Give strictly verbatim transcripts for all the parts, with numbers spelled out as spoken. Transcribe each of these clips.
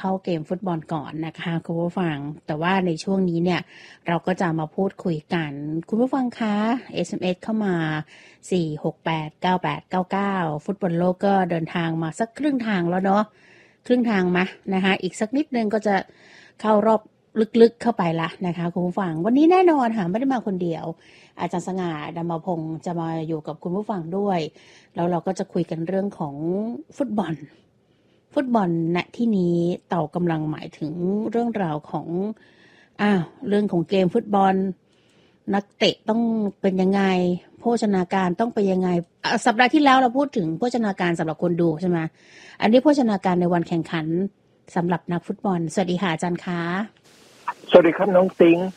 เข้าเกมฟุตบอลก่อนนะคะคุณผู้ฟังแต่ว่าในช่วงนี้เนี่ยเราก็จะมาพูดคุยกันคุณผู้ฟังคะ เอส เอ็ม เอส เข้ามาสี่ หก แปด เก้า แปด เก้า เก้าฟุตบอลโลกก็เดินทางมาสักครึ่งทางแล้วเนาะครึ่งทางมานะคะอีกสักนิดนึงก็จะเข้ารอบลึกๆเข้าไปละนะคะคุณผู้ฟังวันนี้แน่นอนค่ะไม่ได้มาคนเดียวอาจารย์สง่าดำมพงศ์จะมาอยู่กับคุณผู้ฟังด้วยแล้วเราก็จะคุยกันเรื่องของฟุตบอลฟุตบอลณที่นี้เต่ากำลังหมายถึงเรื่องราวของอ้าวเรื่องของเกมฟุตบอลนักเตะต้องเป็นยังไงโภชนาการต้องเป็นยังไงสัปดาห์ที่แล้วเราพูดถึงโภชนาการสำหรับคนดูใช่ไหมอันนี้โภชนาการในวันแข่งขันสำหรับนักฟุตบอลสวัสดีค่ะอาจารย์คะสวัสดีครับน้องติง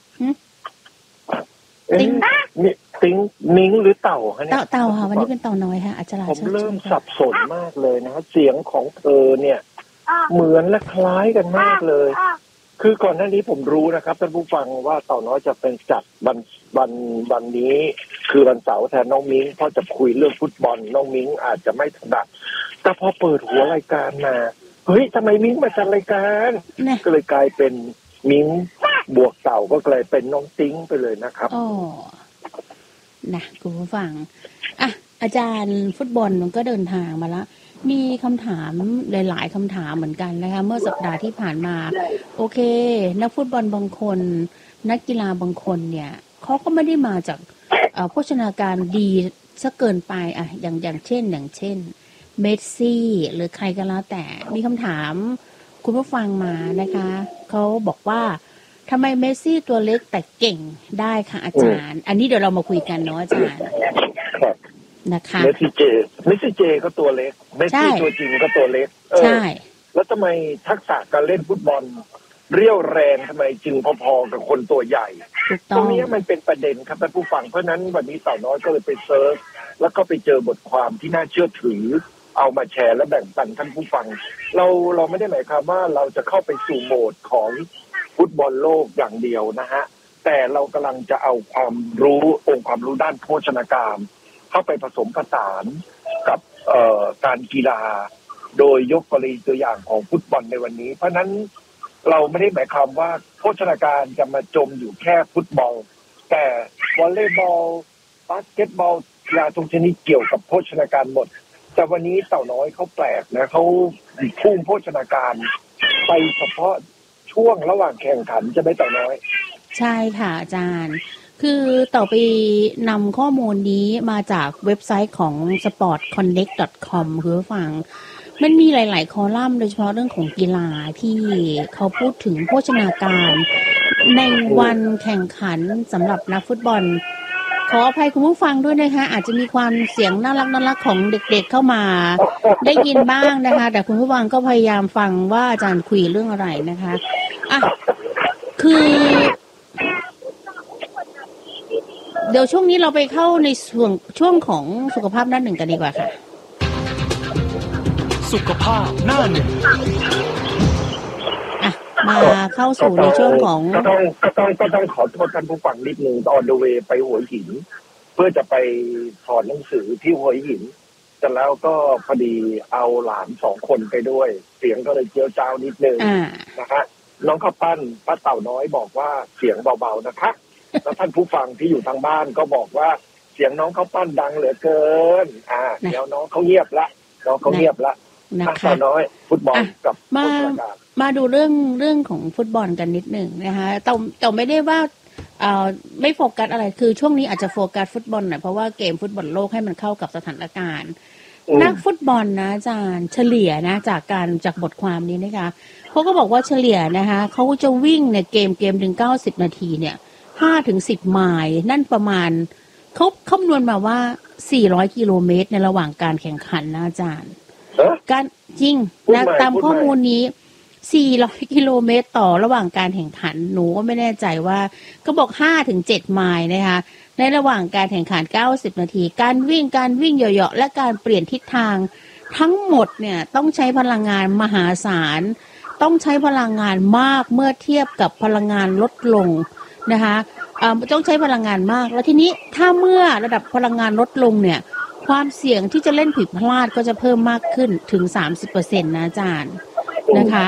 ติงติงนิ้งหรือเต่าฮะเนี่ยเต่าเต่าค่ะวันนี้เป็นเต่าน้อยค่ะอาจารย์ผมเริ่มสับสนมากเลยนะเสียงของเธอเนี่ยเหมือนและคล้ายกันมากเลยคือก่อนหน้านี้ผมรู้นะครับท่านผู้ฟังว่าเต่าน้อยจะเป็นจัดวันวันวันนี้คือวันเสาร์แทนน้องมิ้งเพราะจะคุยเรื่องฟุตบอลน้องมิ้งอาจจะไม่ถนัดแต่พอเปิดหัวรายการมาเฮ้ยทำไมมิ้งมาจัดรายการก็เลยกลายเป็นมิ้งบวกเต่าก็กลายเป็นน้องติ้งไปเลยนะครับอ๋อนะคุณผู้ฟังอ่ะอาจารย์ฟุตบอลมันก็เดินทางมาแล้วมีคำถามหลายๆคำถามเหมือนกันนะคะเมื่อสัปดาห์ที่ผ่านมาโอเคนักฟุตบอลบางคนนักกีฬาบางคนเนี่ยเขาก็ไม่ได้มาจากโภชนาการดีซะเกินไปอ่ะอย่างอย่างเช่นอย่างเช่นเมสซี่หรือใครก็แล้วแต่มีคำถามคุณผู้ฟังมานะคะเขาบอกว่าทำไมเมสซี่ตัวเล็กแต่เก่งได้ค่ะอาจารย์อันนี้เดี๋ยวเรามาคุยกันเนาะอาจารย์นะคะเมสซี่เจเมสซี่เจก็ตัวเล็กเมสซี่ตัวจริงก็ตัวเล็กใช่แล้วทำไมทักษะการเล่นฟุตบอลเรี่ยวแรงทำไมจึงพอๆกับคนตัวใหญ่ตรงนี้มันเป็นประเด็นครับท่านผู้ฟังเพราะนั้นวันนี้เต่าน้อยก็เลยไปเซิร์ชแล้วก็ไปเจอบทความที่น่าเชื่อถือเอามาแชร์และแบ่งปันท่านผู้ฟังเราเราไม่ได้หมายความว่าเราจะเข้าไปสู่โหมดของฟุตบอลโลกอย่างเดียวนะฮะแต่เรากำลังจะเอาความรู้องค์ความรู้ด้านโภชนาการเข้าไปผสมผสานกับเอ่อการกีฬาโดยยกกรณีตัวอย่างของฟุตบอลในวันนี้เพราะนั้นเราไม่ได้หมายความว่าโภชนาการจะมาจมอยู่แค่ฟุตบอลแต่วอลเลย์บอลบาสเกตบอลกีฬาทุกชนิดเกี่ยวกับโภชนาการหมดแต่วันนี้เต่าน้อยเขาแปลกนะเขาพุ่งโภชนาการไปเฉพาะช่วงระหว่างแข่งขันจะไม่เต่าน้อยใช่ค่ะอาจารย์คือต่อไปนำข้อมูลนี้มาจากเว็บไซต์ของ สปอร์ต คอนเน็กต์ ดอท คอม คือฟังมันมีหลายๆคอลัมน์โดยเฉพาะเรื่องของกีฬาที่เขาพูดถึงโภชนาการในวันแข่งขันสำหรับนักฟุตบอลขออภัยคุณผู้ฟังด้วยนะคะอาจจะมีความเสียงน่ารักน่ารักของเด็กๆเข้ามาได้ยินบ้างนะคะแต่คุณผู้ฟังก็พยายามฟังว่าอาจารย์คุยเรื่องอะไรนะคะอ่ะคือเดี๋ยวช่วงนี้เราไปเข้าในส่วนช่วงของสุขภาพหน้าหนึ่งกันดีกว่าค่ะสุขภาพหน้าหนึ่งอ่ะมาเข้าสู่ในช่วงของก็ต้องก็ต้องก็ต้องขอโทษท่านผู้ฟังนิดนึงออนเดอะเวย์ไปหัวหินเพื่อจะไปถอดหนังสือที่หัวหินแต่แล้วก็พอดีเอาหลานสองคนไปด้วยเสียงก็เลยเจียวจ้าวนิดนึงนะฮะน้องข้าวปั้นป้าเต่าน้อยบอกว่าเสียงเบาๆนะคะแล้วท่านผู้ฟังที่อยู่ทางบ้านก็บอกว่าเสียงน้องข้าวปั้นดังเหลือเกินอ่าเดี๋ยวน้องเขาเงียบละน้องเขาเงียบละนะคะน้อยฟุตบอลกับมามาดูเรื่องเรื่องของฟุตบอลกันนิดหนึ่งนะคะแต่แต่ไม่ได้ว่าเอ่อไม่โฟกัสอะไรคือช่วงนี้อาจจะโฟกัสฟุตบอลหน่อยเพราะว่าเกมฟุตบอลโลกให้มันเข้ากับสถานการณ์นักฟุตบอลนะอาจารย์เฉลี่ยนะจากการจากบทความนี้นะคะเขาก็บอกว่าเฉลี่ยนะคะเขาจะวิ่งในเกมเกมถึงเก้าสิบนาทีเนี่ยห้าถึงสิบไมล์นั่นประมาณเขาคำนวณมาว่าสี่ร้อยกิโลเมตรในระหว่างการแข่งขันนะอาจารย์การจริงนะตามข้อมูลนี้สี่ร้อยกิโลเมตรต่อระหว่างการแข่งขันหนูก็ไม่แน่ใจว่าก็บอกห้าถึงเจ็ดไมล์นะคะในระหว่างการแข่งขันเก้าสิบนาทีการวิ่งการวิ่งเหยาะๆและการเปลี่ยนทิศทางทั้งหมดเนี่ยต้องใช้พลังงานมหาศาลต้องใช้พลังงานมากเมื่อเทียบกับพลังงานลดลงนะคะต้องใช้พลังงานมากแล้วทีนี้ถ้าเมื่อระดับพลังงานลดลงเนี่ยความเสี่ยงที่จะเล่นผิดพลาดก็จะเพิ่มมากขึ้นถึง สามสิบเปอร์เซ็นต์ นะอาจารย์นะคะ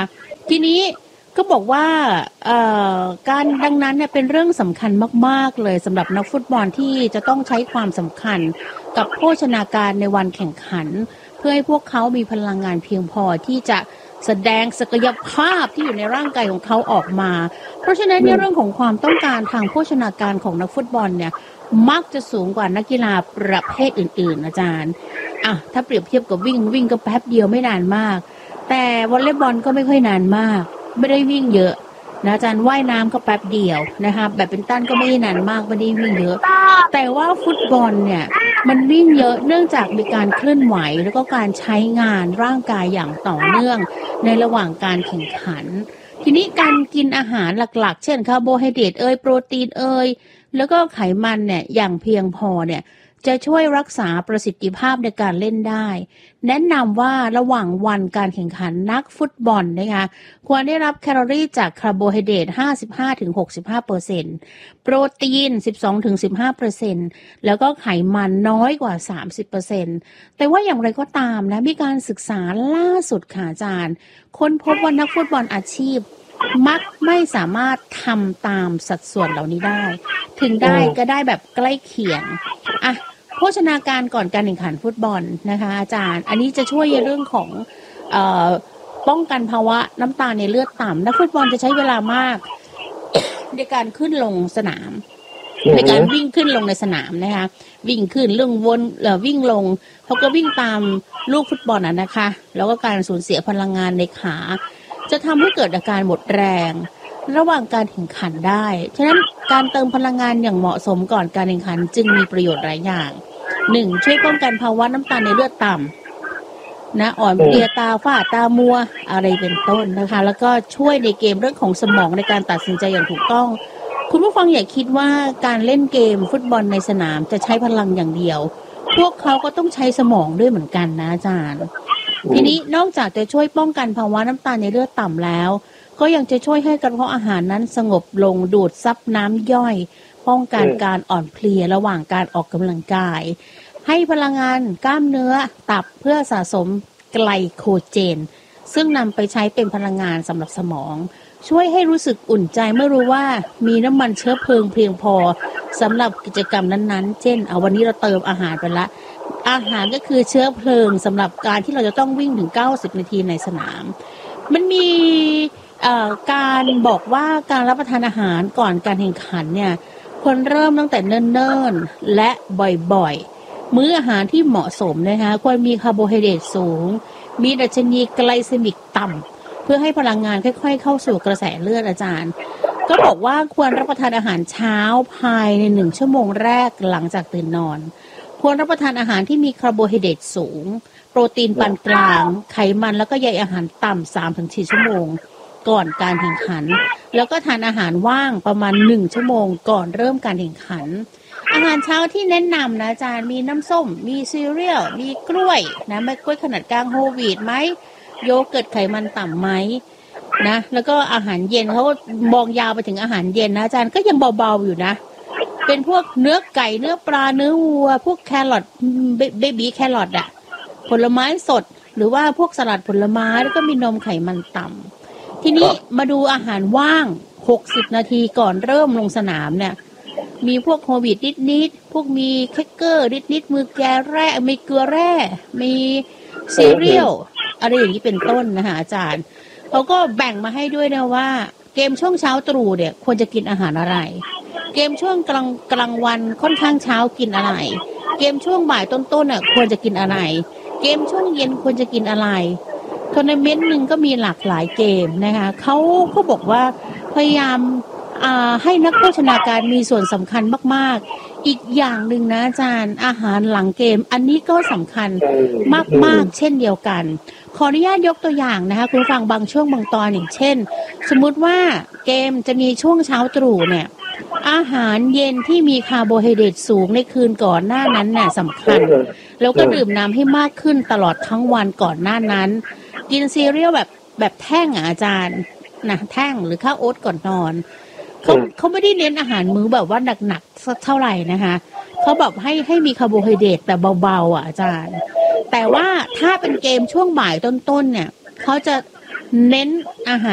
ทีนี้ก็บอกว่าการดังนั้นเนี่ยเป็นเรื่องสำคัญมากๆเลยสำหรับนักฟุตบอลที่จะต้องใช้ความสำคัญกับโภชนาการในวันแข่งขันเพื่อให้พวกเขามีพลังงานเพียงพอที่จะแสดงศักยภาพที่อยู่ในร่างกายของเขาออกมาเพราะฉะนั้นในเรื่องของความต้องการทางโภชนาการของนักฟุตบอลเนี่ยมักจะสูงกว่านักกีฬาประเภทอื่นๆอาจารย์อ่ะถ้าเปรียบเทียบกับวิ่งวิ่งก็แป๊บเดียวไม่นานมากแต่วอลเลย์บอลก็ไม่ค่อยนานมากไม่ได้วิ่งเยอะนะอาจารย์ว่ายน้ำก็แป๊บเดียวนะคะแบบเป็นตั้นก็ไม่ได้นานมากไม่ได้วิ่งเยอะแต่ว่าฟุตบอลเนี่ยมันวิ่งเยอะเนื่องจากมีการเคลื่อนไหวแล้วก็การใช้งานร่างกายอย่างต่อเนื่องในระหว่างการแข่งขันทีนี้การกินอาหารหลักๆเช่นคาร์โบไฮเดรตเอยโปรตีนเอยแล้วก็ไขมันเนี่ยอย่างเพียงพอเนี่ยจะช่วยรักษาประสิทธิภาพในการเล่นได้แนะนำว่าระหว่างวันการแข่งขันนักฟุตบอลนะคะควรได้รับแคลอรี่จากคาร์โบไฮเดรต ห้าสิบห้าถึงหกสิบห้าเปอร์เซ็นต์ โปรตีน สิบสองถึงสิบห้าเปอร์เซ็นต์ แล้วก็ไขมันน้อยกว่า สามสิบเปอร์เซ็นต์ แต่ว่าอย่างไรก็ตามนะมีการศึกษาล่าสุดค่ะอาจารย์ค้นพบว่านักฟุตบอลอาชีพมักไม่สามารถทำตามสัดส่วนเหล่านี้ได้ถึงได้ก็ได้แบบใกล้เคียงอ่ะโภชนาการก่อนการแข่งขันฟุตบอลนะคะอาจารย์อันนี้จะช่วยในเรื่องของเอ่อป้องกันภาวะน้ำตาลในเลือดต่ำนักฟุตบอลจะใช้เวลามาก ในการขึ้นลงสนามในการวิ่งขึ้นลงในสนามนะคะวิ่งขึ้นเรื่องวนเอ่อวิ่งลงเขาก็วิ่งตามลูกฟุตบอลน่ะนะคะแล้วก็การสูญเสียพลังงานในขาจะทำให้เกิดอาการหมดแรงระหว่างการแข่งขันได้ฉะนั้นการเติมพลังงานอย่างเหมาะสมก่อนการแข่งขันจึงมีประโยชน์หลายอย่างหนึ่งช่วยป้องกันภาวะน้ำตาลในเลือดต่ำนะอ่อนเพลียตาฝ้าตามัวอะไรเป็นต้นนะคะแล้วก็ช่วยในเกมเรื่องของสมองในการตัดสินใจอย่างถูกต้องคุณผู้ฟังอย่าคิดว่าการเล่นเกมฟุตบอลในสนามจะใช้พลังอย่างเดียวพวกเขาก็ต้องใช้สมองด้วยเหมือนกันนะอาจารย์ทีนี้นอกจากจะช่วยป้องกันภาวะน้ำตาลในเลือดต่ำแล้วก็ยังจะช่วยให้กระเพาะอาหารนั้นสงบลงดูดซับน้ำย่อยป้องกันการอ่อนเพลียระหว่างการออกกำลังกายให้พลังงานกล้ามเนื้อตับเพื่อสะสมไกลโคเจนซึ่งนำไปใช้เป็นพลังงานสำหรับสมองช่วยให้รู้สึกอุ่นใจเมื่อรู้ว่ามีน้ำมันเชื้อเพลิงเพียงพอสำหรับกิจกรรมนั้นๆเช่นเอาวันนี้เราเติมอาหารไปละอาหารก็คือเชื้อเพลิงสำหรับการที่เราจะต้องวิ่งถึงเก้าสิบนาทีในสนามมันมีการบอกว่าการรับประทานอาหารก่อนการแข่งขันเนี่ยควรเริ่มตั้งแต่เนิ่นๆและบ่อยๆมื้ออาหารที่เหมาะสมนะคะควรมีคาร์โบไฮเดรตสูงมีดัชนีไกลเซมิกต่ำเพื่อให้พลังงานค่อยๆเข้าสู่กระแสเลือดอาจารย์ก็บอกว่าควรรับประทานอาหารเช้าภายในหนึ่งชั่วโมงแรกหลังจากตื่นนอนควรรับประทานอาหารที่มีคาร์โบไฮเดรตสูงโปรตีนปานกลางไขมันแล้วก็ใยอาหารต่ำ สามถึงสี่ ชั่วโมงก่อนการแข่งขันแล้วก็ทานอาหารว่างประมาณหนึ่งชั่วโมงก่อนเริ่มการแข่งขันอาหารเช้าที่แนะนำนะอาจารย์มีน้ำส้มมีซีเรียลมีกล้วยนะไม่กล้วยขนาดกลางโฮลวีตไหมโยเกิร์ตไขมันต่ำไหมนะแล้วก็อาหารเย็นเขามองยาวไปถึงอาหารเย็นนะอาจารย์ก็ยังเบาๆอยู่นะเป็นพวกเนื้อไก่เนื้อปลาเนื้อวัวพวกแครอทเบบี้แครอทอะผลไม้สดหรือว่าพวกสลัดผลไม้แล้วก็มีนมไขมันต่ำทีนี้มาดูอาหารว่างหกสิบนาทีก่อนเริ่มลงสนามเนี่ยมีพวกโฮวิตนิดๆพวกมีแคคเกอร์นิดๆมือแกแร่มีเกลือแร่มีซีเรียลอะไรอย่างนี้เป็นต้นนะคะอาจารย์เขาก็แบ่งมาให้ด้วยนะว่าเกมช่วงเช้าตรู่เนี่ยควรจะกินอาหารอะไรเกมช่วงกลางกลางวันค่อนข้างเช้ากินอะไรเกมช่วงบ่ายต้นๆน่ะควรจะกินอะไรเกมช่วงเย็นควรจะกินอะไรทัวร์นาเมนต์นึงก็มีหลากหลายเกมนะคะเขาเขาบอกว่าพยายามให้นักโภชนาการมีส่วนสำคัญมากๆอีกอย่างหนึ่งนะอาจารย์อาหารหลังเกมอันนี้ก็สำคัญมากๆเช่นเดียวกันขออนุญาตยกตัวอย่างนะคะคุณฟังบางช่วงบางตอนอย่างเช่นสมมุติว่าเกมจะมีช่วงเช้าตรู่เนี่ยอาหารเย็นที่มีคาร์โบไฮเดรตสูงในคืนก่อนหน้านั้นน่ะสำคัญแล้วก็ดื่มน้ำให้มากขึ้นตลอดทั้งวันก่อนหน้านั้นกินซีเรียลแบบแบบแท่งอ่ะอาจารย์นะแท่งหรือข้าวโอ๊ตก่อนนอนเขาเขาไม่ได้เน้นอาหารมื้อแบบว่าหนักๆสักเท่าไหร่นะคะเขาแบบให้ให้มีคาร์โบไฮเดรตแต่เบาๆอ่ะอาจารย์แต่ว่าถ้าเป็นเกมช่วงบ่ายต้นๆเนี่ยเขาจะเน้นอาหาร